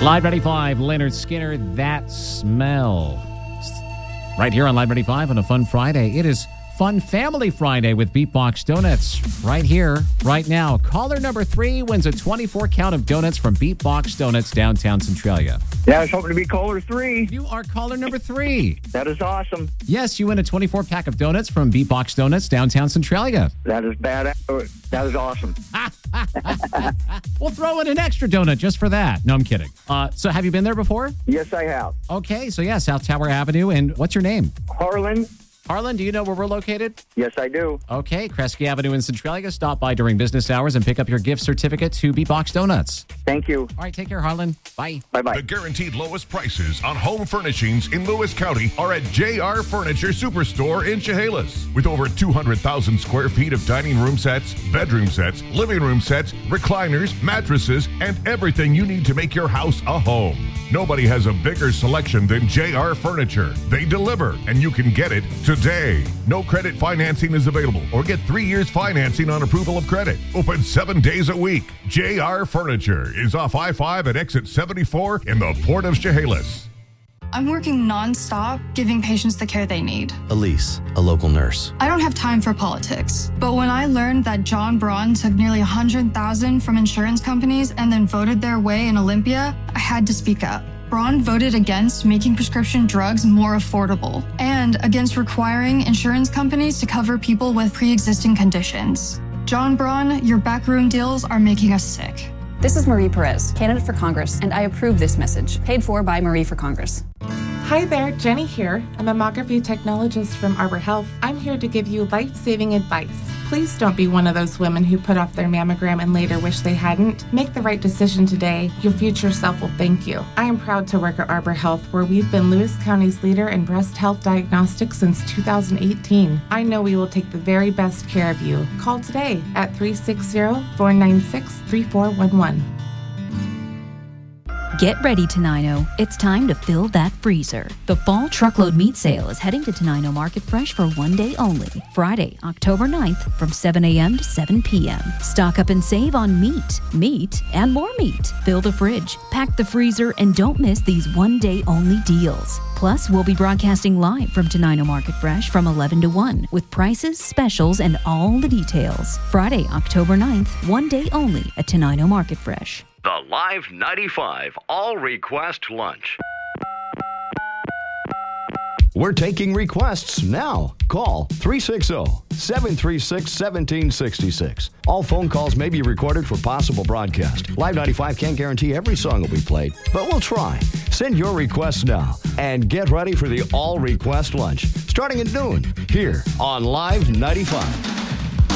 Live 95, Leonard Skinner, That Smell. Right here on Live 95 on a fun Friday. It is Fun Family Friday with Beatbox Donuts. Right here, right now. Caller number 3 wins a 24 count of donuts from Beatbox Donuts, downtown Centralia. Yeah, I was hoping to be caller 3. You are caller number 3. That is awesome. Yes, you win a 24 pack of donuts from Beatbox Donuts, downtown Centralia. That is badass. That is awesome. We'll throw in an extra donut just for that. No, I'm kidding. So have you been there before? Yes, I have. Okay, so yeah, South Tower Avenue. And what's your name? Harlan. Harlan, do you know where we're located? Yes, I do. Okay, Kresge Avenue in Centralia. Stop by during business hours and pick up your gift certificate to Beatbox Donuts. Thank you. All right, take care, Harlan. Bye. Bye-bye. The guaranteed lowest prices on home furnishings in Lewis County are at JR Furniture Superstore in Chehalis. With over 200,000 square feet of dining room sets, bedroom sets, living room sets, recliners, mattresses, and everything you need to make your house a home. Nobody has a bigger selection than JR Furniture. They deliver, and you can get it today. No credit financing is available, or get 3 years financing on approval of credit. Open 7 days a week. JR Furniture is off I-5 at exit 74 in the Port of Chehalis. I'm working nonstop, giving patients the care they need. Elise, a local nurse. I don't have time for politics. But when I learned that John Braun took nearly $100,000 from insurance companies and then voted their way in Olympia, I had to speak up. Braun voted against making prescription drugs more affordable and against requiring insurance companies to cover people with pre-existing conditions. John Braun, your backroom deals are making us sick. This is Marie Perez, candidate for Congress, and I approve this message. Paid for by Marie for Congress. Hi there, Jenny here, a mammography technologist from Arbor Health. I'm here to give you life-saving advice. Please don't be one of those women who put off their mammogram and later wish they hadn't. Make the right decision today. Your future self will thank you. I am proud to work at Arbor Health, where we've been Lewis County's leader in breast health diagnostics since 2018. I know we will take the very best care of you. Call today at 360-496-3411. Get ready, Tenino. It's time to fill that freezer. The fall truckload meat sale is heading to Tenino Market Fresh for one day only. Friday, October 9th from 7 a.m. to 7 p.m. Stock up and save on meat, and more meat. Fill the fridge, pack the freezer, and don't miss these one day only deals. Plus, we'll be broadcasting live from Tenino Market Fresh from 11 to 1 with prices, specials, and all the details. Friday, October 9th, one day only at Tenino Market Fresh. The Live 95 All Request Lunch. We're taking requests now. Call 360-736-1766. All phone calls may be recorded for possible broadcast. Live 95 can't guarantee every song will be played, but we'll try. Send your requests now and get ready for the All Request Lunch starting at noon here on Live 95.